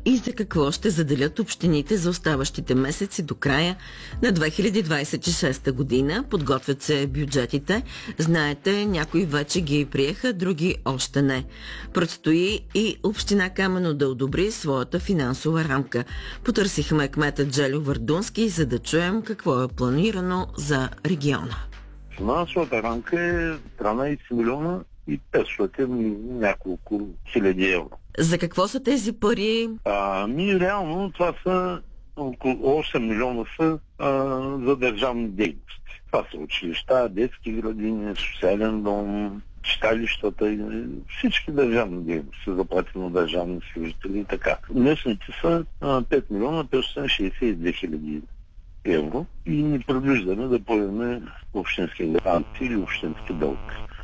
и за какво ще заделят общините за оставащите месеци до края на 2026 година. Подготвят се бюджетите. Знаете, някои вече ги приеха, други още не. Предстои и община Камено да одобри своята финансова рамка. Потърсихме кмета Джелю Вардунски, за да чуем какво е планирано за региона. Финансовата рамка е 13 милиона и 500 няколко хиляди евро. За какво са тези пари? Реално това са около 8 милиона са за държавни дейности. Това са училища, детски градини, социален дом, читалищата и всички държавни дейности, заплати на държавни служители и така. Местните са 5 милиона 562 хиляди евро и ни предвиждаме да поемем общински гаранции или общински дълг.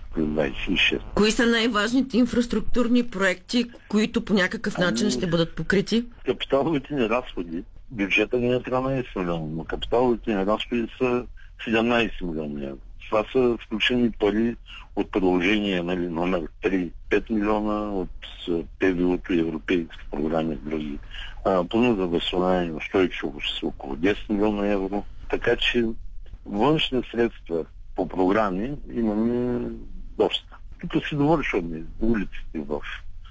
26. Кои са най-важните инфраструктурни проекти, които по някакъв начин ще бъдат покрити? Капиталовите ни разходи, бюджета ни е 13 милиона, но капиталовите ни разходи са 17 милиона евро. Това са включени пари от приложение номер 3, 5 милиона от ПВО-то и европейски програми и други. Плана за възстановяване на устойчивост са около 10 милиона евро. Така че външни средства по програми имаме доста. Тук си довършваме улиците в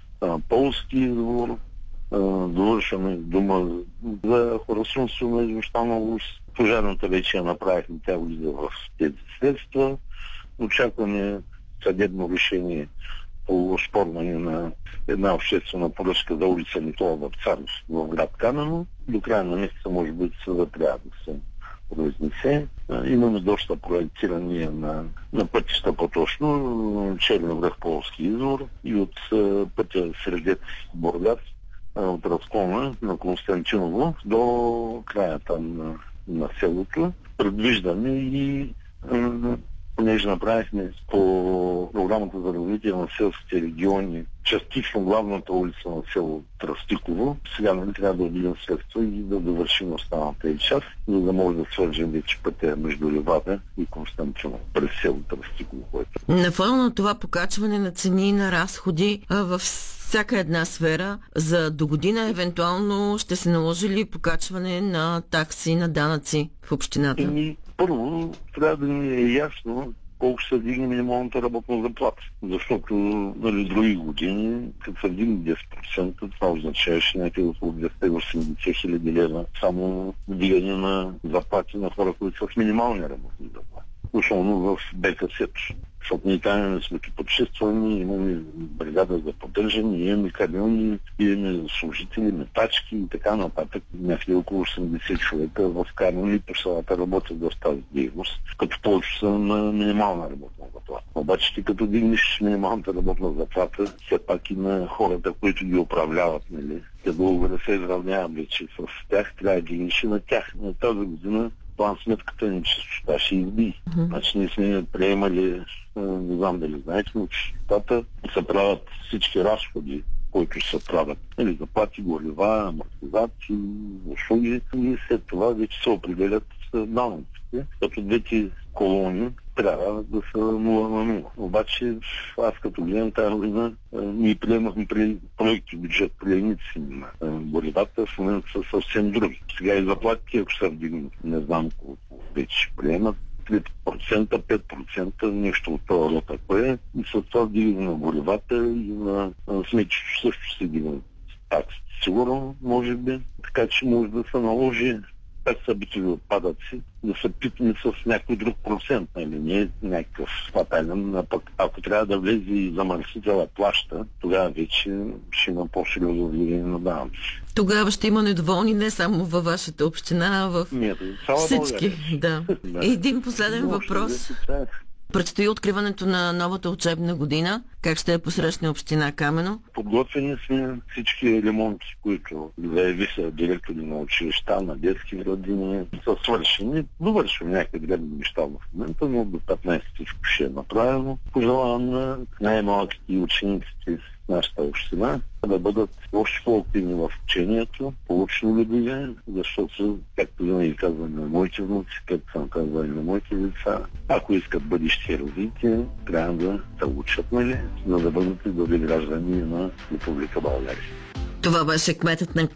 Полски двор, довършваме дома за хорасунство на изощана пожарната вече направихме, тя влиза в тези средства. Очакваме съдебно решение по оспорване на една обществена поръчка за улица Никола Вапцаров в град Камено. До края на месеца може би съда трябва да се произнесе. Имаме доста проектирания на пътища по-точно, Черен връх Полски извор и от пътя Средец Бургас, от разклона на Константиново до края там на селото. Предвиждаме и понеже направихме по програмата за развитие на селските региони частично главната улица на село Тръстиково, сега трябва да отидем средства и да довършим останалата и част, за да може да свържем вече пътя между Ливада и Константиново през село Тръстиково. На фона на това покачване на цени и на разходи във всяка една сфера, за до година евентуално ще се наложи ли покачване на такси, на данъци в общината? Първо, трябва да ни е ясно колко ще вдигне минималната работна заплата. Защото други години, като се вдигне 10%, това означаваше някъде около 280 хиляди лева само вдигане на заплати на хора, които са с минимални работни заплати. Особено в БКС-то. Защото ние там сме почиствани, имаме бригада за поддържане, имаме камиони, имаме служители, метачки и така нататък. Някъде около 80 човека в Камено и по селата работят в тази дейност, като повече са на минимална работна заплата. Обаче ти като дигнеш минималната работна заплата, все пак и на хората, които ги управляват, нали, да се изравняват вече с тях, трябва да дигнеш и на тях. На тази година план сметката ни чистота ще изби. Значи ние сме приемали, не знам дали знаете, но чистотата се правят всички разходи, които се правят. Заплати, горива, амортизации, услуги и след това вече се определят данъците, като двете колони трябва да са 0 на 0. Обаче аз като гледам тази година, ние приемахме при проекти бюджет пленици на горивата, в момента са съвсем други. Сега и заплатите, ако са вдигнат, не знам колко вече приемат, 3%, 5%, нещо от това рота, кое и с това вдигане на горивата и на сметището също се вдигнат такси. Сигурно, може би, така че може да се наложи как са битови отпадъци, да се питаме с някой друг процент, не е някакъв фатален, а пък ако трябва да влезе и замърсителя плаща, тогава вече ще има по-сериозно влияние на данъци. Тогава ще има недоволни не само във вашата община, а в всички. Да. Един последен въпрос. Предстои откриването на новата учебна година. Как ще я посрещне община Камено? Подготвени сме всички ремонти, които заявиха директори на училища, на детски градини. Са свършени. Довършваме някакви дребни неща в момента, но до 15 всичко ще е направено. Пожелавам на най-малките и учениците в нашата община да бъдат още по-активни в учението, получно-любиви, защото, както винаги казвам на моите внуци, както съм казвал и на моите деца, ако искат бъдеще развитие, трябва да се учат, нали, за да бъдат и добри граждани на Република България. Това беше кметът на